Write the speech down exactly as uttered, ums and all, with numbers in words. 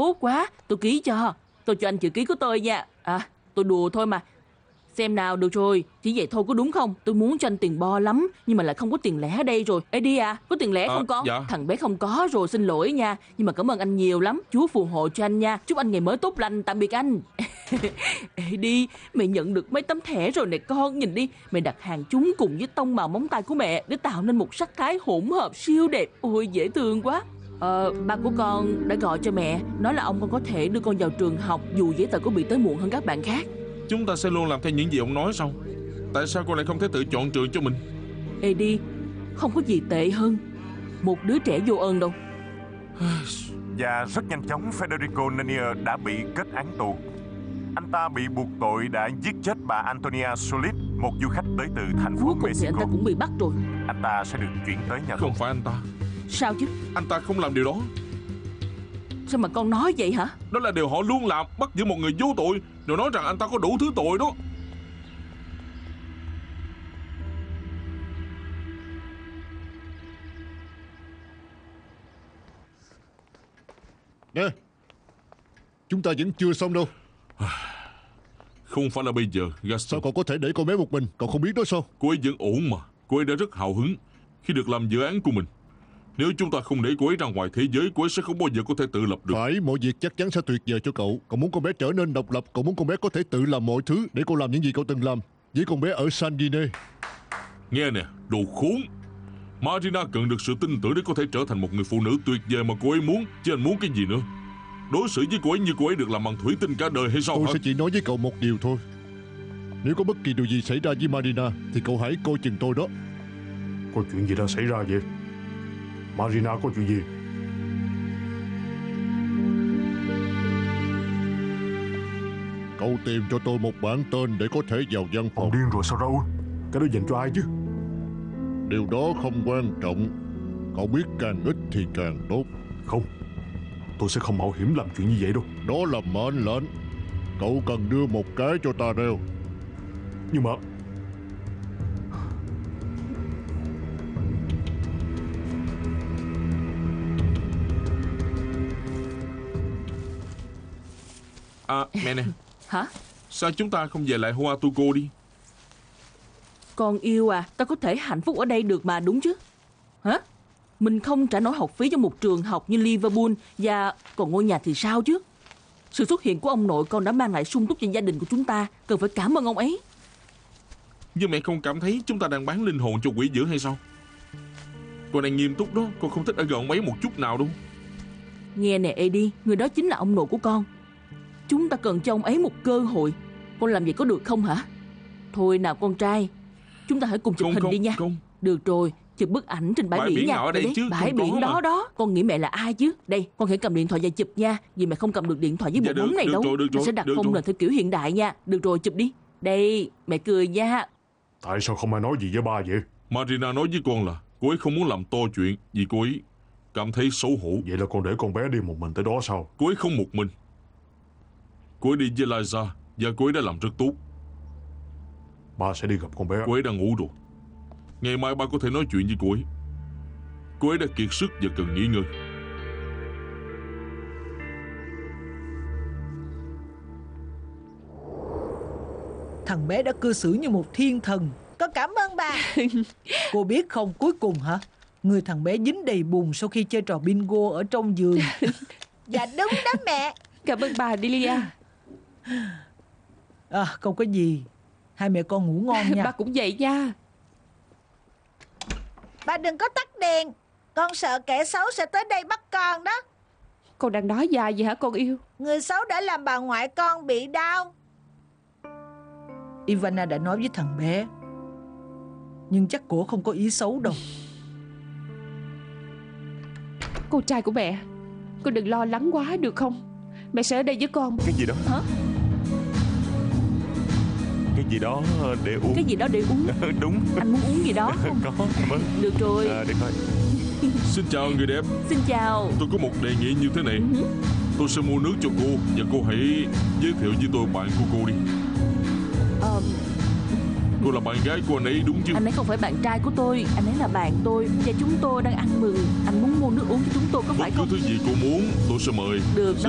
tốt quá. Tôi ký cho. Tôi cho anh chữ ký của tôi nha. À, tôi đùa thôi mà. Xem nào, được rồi. Chỉ vậy thôi có đúng không? Tôi muốn cho anh tiền bo lắm, nhưng mà lại không có tiền lẻ ở đây rồi. Ê đi à, có tiền lẻ à, không con? Dạ. Thằng bé không có rồi, xin lỗi nha. Nhưng mà cảm ơn anh nhiều lắm. Chúa phù hộ cho anh nha. Chúc anh ngày mới tốt lành. Tạm biệt anh. Ê đi, mẹ nhận được mấy tấm thẻ rồi nè con. Nhìn đi, mẹ đặt hàng chúng cùng với tông màu móng tay của mẹ để tạo nên một sắc thái hỗn hợp siêu đẹp. Ôi dễ thương quá. Ờ, ba của con đã gọi cho mẹ, nói là ông con có thể đưa con vào trường học dù giấy tờ có bị tới muộn hơn các bạn khác. Chúng ta sẽ luôn làm theo những gì ông nói sao? Tại sao con lại không thể tự chọn trường cho mình? Ê đi, không có gì tệ hơn một đứa trẻ vô ơn đâu. Và rất nhanh chóng Federico Nanier đã bị kết án tù. Anh ta bị buộc tội đã giết chết bà Antonia Solis, một du khách tới từ thành phố Cuối cùng thì Mexico. anh ta cũng bị bắt rồi. Anh ta sẽ được chuyển tới nhà tù. Không phải anh ta. Sao chứ? Anh ta không làm điều đó. Sao mà con nói vậy hả? Đó là điều họ luôn làm, bắt giữ một người vô tội rồi nói rằng anh ta có đủ thứ tội đó. Nè, chúng ta vẫn chưa xong đâu. Không phải là bây giờ, Gaston. Sao cậu có thể để con bé một mình? Cậu không biết đó sao? Cô ấy vẫn ổn mà. Cô ấy đã rất hào hứng khi được làm dự án của mình. Nếu chúng ta không để cô ấy ra ngoài thế giới, cô ấy sẽ không bao giờ có thể tự lập được. Phải, mọi việc chắc chắn sẽ tuyệt vời cho cậu. Cậu muốn con bé trở nên độc lập. Cậu muốn con bé có thể tự làm mọi thứ để cô làm những gì cậu từng làm với con bé ở San Dine. Nghe nè, đồ khốn. Marina cần được sự tin tưởng để có thể trở thành một người phụ nữ tuyệt vời mà cô ấy muốn. Chứ anh muốn cái gì nữa? Đối xử với cô ấy như cô ấy được làm bằng thủy tinh cả đời hay sao Tôi hả? sẽ chỉ nói với cậu một điều thôi. Nếu có bất kỳ điều gì xảy ra với Marina thì cậu hãy coi chừng tôi đó. Có chuyện gì đã xảy ra vậy? Marina có chuyện gì? Cậu tìm cho tôi một bản tên để có thể vào văn phòng. Ông điên rồi sao Raul? Cái đó dành cho ai chứ? Điều đó không quan trọng. Cậu biết càng ít thì càng tốt. Không, tôi sẽ không mạo hiểm làm chuyện như vậy đâu. Đó là mệnh lệnh. Cậu cần đưa một cái cho ta đeo. Nhưng mà À, mẹ nè. Hả? Sao chúng ta không về lại Huatuco đi? Con yêu à, ta có thể hạnh phúc ở đây được mà, đúng chứ? Hả? Mình không trả nổi học phí cho một trường học như Liverpool. Và còn ngôi nhà thì sao chứ? Sự xuất hiện của ông nội con đã mang lại sung túc cho gia đình của chúng ta. Cần phải cảm ơn ông ấy. Nhưng mẹ không cảm thấy chúng ta đang bán linh hồn cho quỷ dữ hay sao? Con đang nghiêm túc đó. Con không thích ở gần ông ấy một chút nào đâu. Nghe nè Eddie, người đó chính là ông nội của con. Chúng ta cần cho ông ấy một cơ hội. Con làm vậy có được không hả? Thôi nào con trai, chúng ta hãy cùng chụp Không, hình không, đi nha. không. Được rồi, chụp bức ảnh trên bãi, Bãi biển biển nha. nào ở đây Đây chứ? bãi Không có biển mà. đó đó. Con nghĩ mẹ là ai chứ? Đây, con hãy cầm điện thoại và chụp nha. Vì mẹ không cầm được điện thoại với Dạ bộ được, bóng này được đâu. rồi, được Mẹ rồi, sẽ đặt được phông rồi. lên theo kiểu hiện đại nha. Được rồi, chụp đi. Đây, mẹ cười nha. tại sao không ai nói gì với ba vậy? Marina nói với con là cô ấy không muốn làm to chuyện vì cô ấy cảm thấy xấu hổ. Vậy là con để con bé đi một mình tới đó sao? Cô ấy không một mình. Cô ấy đi với Liza và cô ấy đã làm rất tốt. Ba sẽ đi gặp con bé. Cô ấy đang ngủ rồi. Ngày mai ba có thể nói chuyện với cô ấy. Cô ấy đã kiệt sức và cần nghỉ ngơi. Thằng bé đã cư xử như một thiên thần. Con cảm ơn bà. Cô biết không, cuối cùng hả, người thằng bé dính đầy bùn sau khi chơi trò bingo ở trong giường. Dạ đúng đó mẹ. Cảm ơn bà Delia. À, không có gì. Hai mẹ con ngủ ngon nha. Bà cũng vậy nha. Bà đừng có tắt đèn. Con sợ kẻ xấu sẽ tới đây bắt con đó. Con đang nói dài gì hả con yêu? Người xấu đã làm bà ngoại con bị đau. Ivana đã nói với thằng bé, nhưng chắc cổ không có ý xấu đâu. Con trai của mẹ, con đừng lo lắng quá được không? Mẹ sẽ ở đây với con. Cái gì đó? Hả? Cái gì đó để uống. Cái gì đó để uống? Đúng. Anh muốn uống gì đó không? Có, cảm ơn. Được rồi. À, được thôi. Xin chào người đẹp. Xin chào. Tôi có một đề nghị như thế này. Uh-huh. Tôi sẽ mua nước cho cô và cô hãy giới thiệu với tôi bạn của cô đi. Ờ, Cô là bạn gái của anh ấy đúng chứ? Anh ấy không phải bạn trai của tôi. Anh ấy là bạn tôi. Và chúng tôi đang ăn mừng. Anh muốn mua nước uống cho chúng tôi có Bất phải cứ không? thứ gì cô muốn tôi sẽ mời. Được đó.